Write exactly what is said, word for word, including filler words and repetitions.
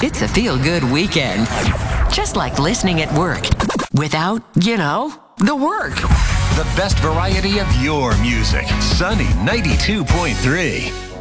It's a feel-good weekend. Just like listening at work. Without, you know, the work. The best variety of your music. Sunny ninety-two point three.